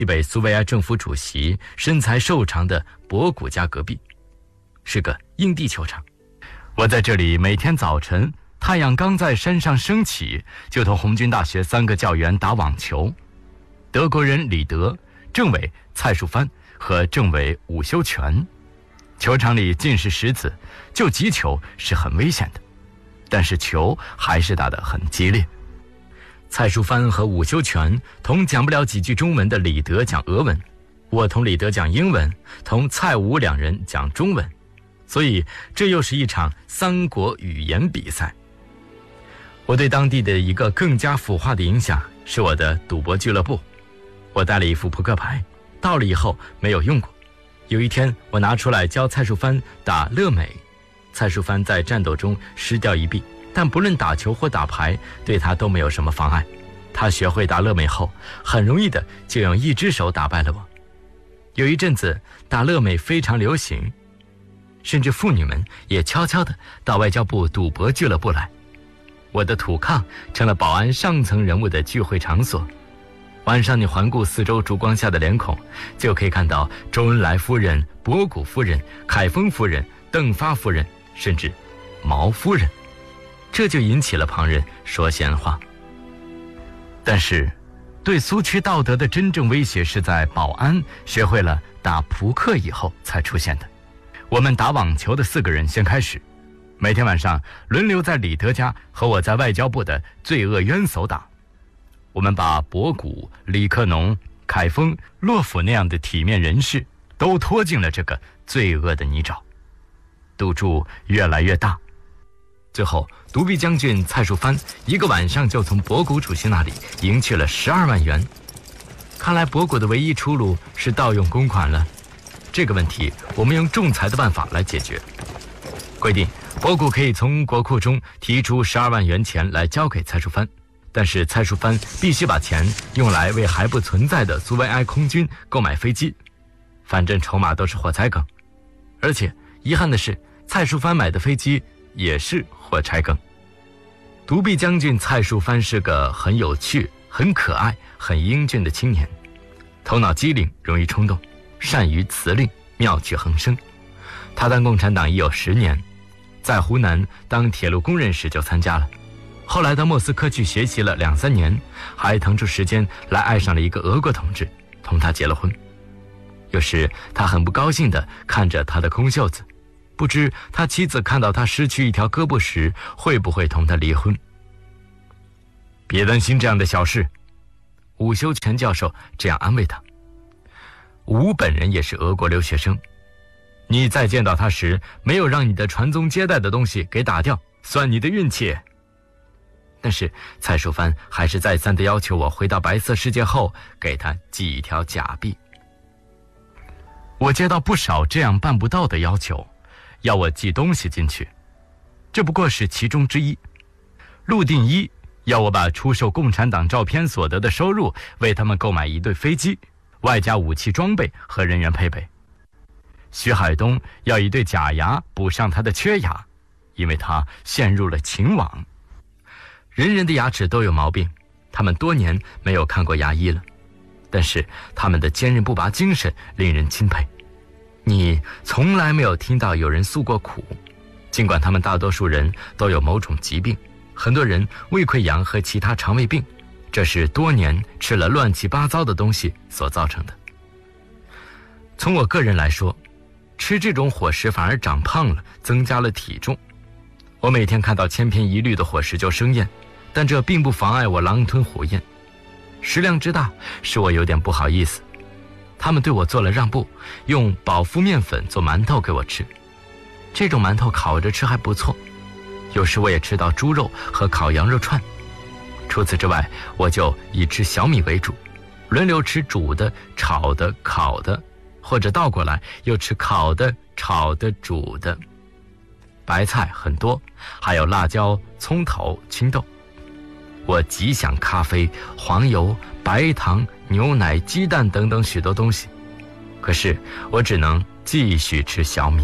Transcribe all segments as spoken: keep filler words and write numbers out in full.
西北苏维埃政府主席身材瘦长的博古家隔壁，是个硬地球场。我在这里每天早晨太阳刚在山上升起，就同红军大学三个教员打网球。德国人李德、政委蔡树藩和政委伍修权。球场里尽是石子，就击球是很危险的，但是球还是打得很激烈。蔡树藩和伍修权同讲不了几句中文的李德讲俄文，我同李德讲英文，同蔡伍两人讲中文，所以这又是一场三国语言比赛。我对当地的一个更加腐化的影响是我的赌博俱乐部。我带了一副扑克牌，到了以后没有用过。有一天我拿出来教蔡树藩打乐美，蔡树藩在战斗中失掉一臂，但不论打球或打牌对他都没有什么妨碍。他学会打乐美后，很容易的就用一只手打败了我。有一阵子打乐美非常流行，甚至妇女们也悄悄地到外交部赌博俱乐部来。我的土炕成了保安上层人物的聚会场所。晚上你环顾四周烛光下的脸孔，就可以看到周恩来夫人、博古夫人、凯丰夫人、邓发夫人，甚至毛夫人，这就引起了旁人说闲话。但是对苏区道德的真正威胁是在保安学会了打扑克以后才出现的。我们打网球的四个人先开始，每天晚上轮流在李德家和我在外交部的罪恶冤手打。我们把博古、李克农、凯丰、洛甫那样的体面人士都拖进了这个罪恶的泥沼，赌注越来越大。最后独臂将军蔡树藩一个晚上就从博古主席那里赢去了十二万元。看来博古的唯一出路是盗用公款了。这个问题我们用仲裁的办法来解决，规定博古可以从国库中提出十二万元钱来交给蔡树藩，但是蔡树藩必须把钱用来为还不存在的苏维埃空军购买飞机，反正筹码都是火柴梗。而且遗憾的是，蔡树藩买的飞机也是火柴梗。独臂将军蔡树藩是个很有趣、很可爱、很英俊的青年，头脑机灵，容易冲动，善于辞令，妙趣横生。他当共产党已有十年，在湖南当铁路工人时就参加了，后来到莫斯科去学习了两三年，还腾出时间来爱上了一个俄国同志，同他结了婚。有时他很不高兴地看着他的空袖子，不知他妻子看到他失去一条胳膊时会不会同他离婚。别担心这样的小事，伍修权教授这样安慰他。伍本人也是俄国留学生，你再见到他时没有让你的传宗接代的东西给打掉，算你的运气。但是蔡树藩还是再三地要求我回到白色世界后给他寄一条假币。我接到不少这样办不到的要求，要我寄东西进去，这不过是其中之一。陆定一要我把出售共产党照片所得的收入为他们购买一对飞机，外加武器装备和人员配备。徐海东要一对假牙补上他的缺牙，因为他陷入了情网。人人的牙齿都有毛病，他们多年没有看过牙医了，但是他们的坚韧不拔精神令人钦佩。你从来没有听到有人诉过苦，尽管他们大多数人都有某种疾病，很多人胃溃疡和其他肠胃病，这是多年吃了乱七八糟的东西所造成的。从我个人来说，吃这种伙食反而长胖了，增加了体重。我每天看到千篇一律的伙食就生厌，但这并不妨碍我狼吞虎咽。食量之大使我有点不好意思，他们对我做了让步，用饱腹面粉做馒头给我吃。这种馒头烤着吃还不错，有时我也吃到猪肉和烤羊肉串。除此之外，我就以吃小米为主，轮流吃煮的、炒的、烤的，或者倒过来又吃烤的、炒的、煮的。白菜很多，还有辣椒、葱头、青豆。我极想咖啡、黄油、白糖、牛奶、鸡蛋等等许多东西，可是我只能继续吃小米。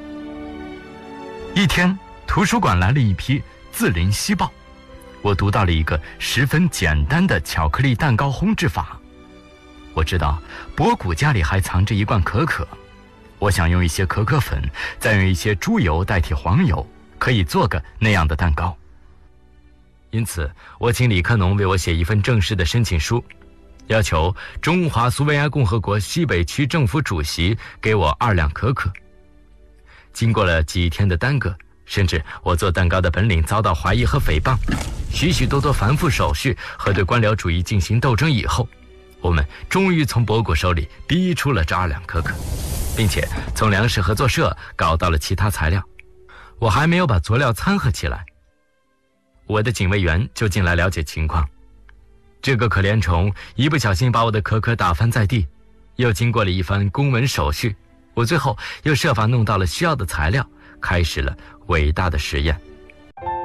一天，图书馆来了一批《字林西报》，我读到了一个十分简单的巧克力蛋糕烘制法。 我知道博古家里还藏着一罐可可，我想用一些可可粉，再用一些猪油代替黄油，可以做个那样的蛋糕。因此我请李克农为我写一份正式的申请书，要求中华苏维埃共和国西北区政府主席给我二两可可。经过了几天的耽搁，甚至我做蛋糕的本领遭到怀疑和诽谤，许许多多繁复手续和对官僚主义进行斗争以后，我们终于从博古手里逼出了这二两可可，并且从粮食合作社搞到了其他材料。我还没有把佐料掺和起来，我的警卫员就进来了解情况。这个可怜虫一不小心把我的可可打翻在地，又经过了一番公文手续，我最后又设法弄到了需要的材料，开始了伟大的实验。